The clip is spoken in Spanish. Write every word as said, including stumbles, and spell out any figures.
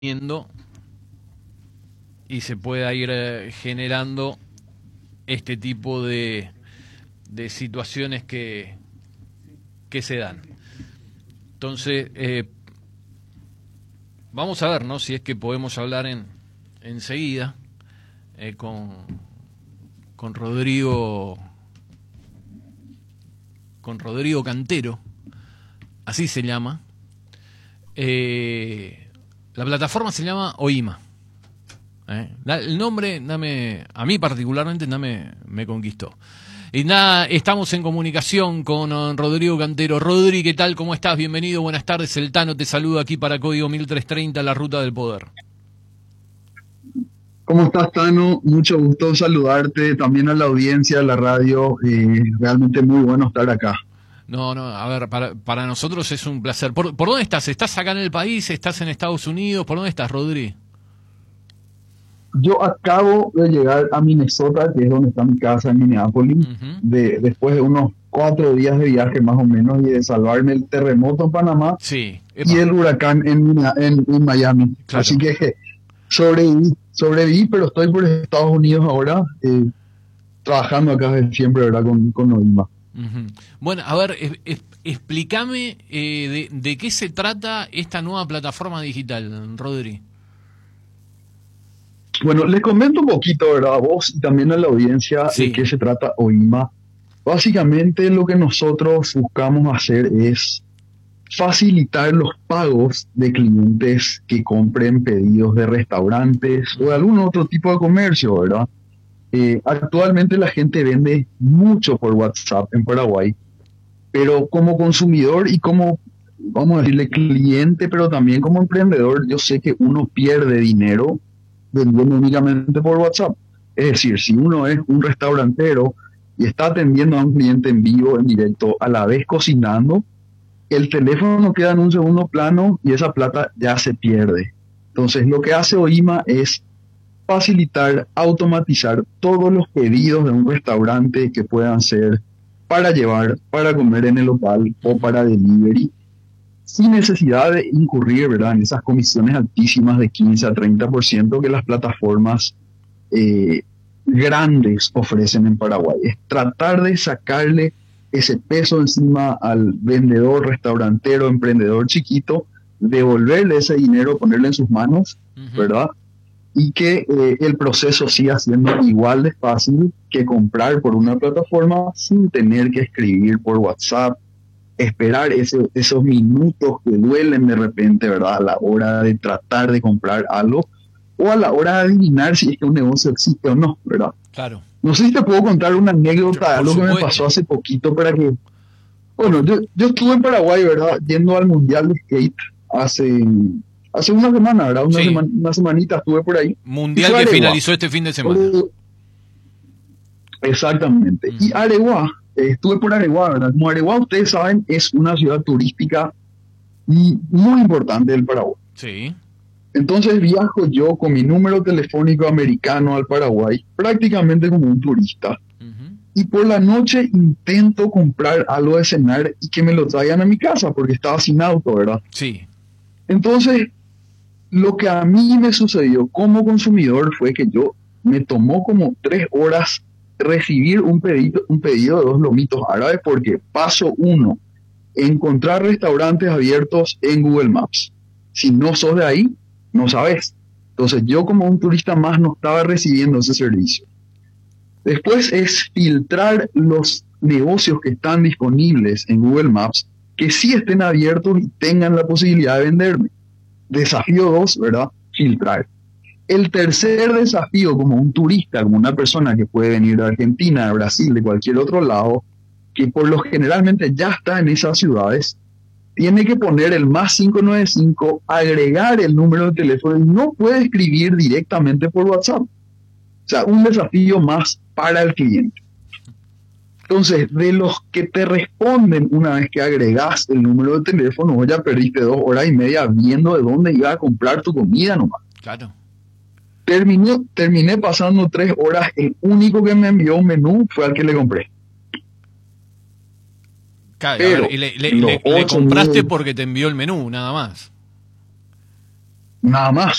y se pueda ir eh, generando este tipo de, de situaciones que, que se dan. Entonces, eh, vamos a ver, ¿no? Si es que podemos hablar en enseguida eh, con, con Rodrigo, con Rodrigo Cantero, así se llama. Eh, la plataforma se llama OIMA. ¿eh? El nombre, dame, a mí particularmente, no me, me conquistó. Y nada, estamos en comunicación con Rodrigo Cantero. Rodri, ¿qué tal? ¿Cómo estás? Bienvenido, buenas tardes. El Tano te saluda aquí para Código mil trescientos treinta, La Ruta del Poder. ¿Cómo estás, Tano? Mucho gusto saludarte, también a la audiencia de la radio. Eh, realmente muy bueno estar acá. No, no, a ver, para, para nosotros es un placer. ¿Por, ¿Por dónde estás? ¿Estás acá en el país? ¿Estás en Estados Unidos? ¿Por dónde estás, Rodri? Yo acabo de llegar a Minnesota, que es donde está mi casa, en Minneapolis, uh-huh. de, después de unos cuatro días de viaje más o menos y de salvarme el terremoto en Panamá sí, y el huracán en, en, en Miami. Claro. Así que sobreviví, sobreviví, pero estoy por Estados Unidos ahora, eh, trabajando acá desde siempre, ¿verdad? Con, con OIMA. Uh-huh. Bueno, a ver, es, es, explícame eh, de, de qué se trata esta nueva plataforma digital, Rodri. Bueno, les comento un poquito, ¿verdad? A vos y también a la audiencia sí. de qué se trata OIMA. Básicamente lo que nosotros buscamos hacer es facilitar los pagos de clientes que compren pedidos de restaurantes o de algún otro tipo de comercio, ¿verdad? Eh, actualmente la gente vende mucho por WhatsApp en Paraguay, pero como consumidor y como, vamos a decirle, cliente, pero también como emprendedor, yo sé que uno pierde dinero vendiendo únicamente por WhatsApp. Es decir, si uno es un restaurantero y está atendiendo a un cliente en vivo, en directo, a la vez cocinando, el teléfono queda en un segundo plano y esa plata ya se pierde. Entonces, lo que hace OIMA es facilitar, automatizar todos los pedidos de un restaurante que puedan ser para llevar, para comer en el local o para delivery, sin necesidad de incurrir, ¿verdad?, en esas comisiones altísimas de quince a treinta por ciento que las plataformas eh, grandes ofrecen en Paraguay. Es tratar de sacarle ese peso encima al vendedor, restaurantero, emprendedor chiquito, devolverle ese dinero, ponerle en sus manos, uh-huh. ¿verdad?, y que eh, el proceso siga siendo igual de fácil que comprar por una plataforma sin tener que escribir por WhatsApp, esperar ese, esos minutos que duelen de repente, ¿verdad?, a la hora de tratar de comprar algo o a la hora de adivinar si es que un negocio existe o no, ¿verdad? Claro. No sé si te puedo contar una anécdota de algo que me pasó hace poquito para que... Bueno, yo, yo estuve en Paraguay, ¿verdad?, yendo al Mundial de Skate hace... Hace una semana, ¿verdad? Una, sí. semana, una semanita estuve por ahí. Mundial que finalizó este fin de semana. Exactamente. Mm. Y Areguá, eh, estuve por Areguá, ¿verdad? Como Areguá, ustedes saben, es una ciudad turística muy importante del Paraguay. Sí. Entonces viajo yo con mi número telefónico americano al Paraguay, prácticamente como un turista. Uh-huh. Y por la noche intento comprar algo de cenar y que me lo traigan a mi casa, porque estaba sin auto, ¿verdad? Sí. Entonces, lo que a mí me sucedió como consumidor fue que yo me tomó como tres horas recibir un pedido, un pedido de dos lomitos árabes, porque paso uno, encontrar restaurantes abiertos en Google Maps. Si no sos de ahí, no sabes. Entonces yo como un turista más no estaba recibiendo ese servicio. Después es filtrar los negocios que están disponibles en Google Maps, que sí estén abiertos y tengan la posibilidad de venderme. Desafío dos, ¿verdad? Filtrar. El tercer desafío, como un turista, como una persona que puede venir de Argentina, de Brasil, de cualquier otro lado, que por lo generalmente ya está en esas ciudades, tiene que poner el más cinco nueve cinco, agregar el número de teléfono y no puede escribir directamente por WhatsApp. O sea, un desafío más para el cliente. Entonces, de los que te responden una vez que agregas el número de teléfono, vos ya perdiste dos horas y media viendo de dónde iba a comprar tu comida nomás. Claro. Terminé, terminé pasando tres horas, el único que me envió un menú fue al que le compré. Claro, Pero, a ver, y le, le, le, le compraste nueve... porque te envió el menú, nada más. nada más.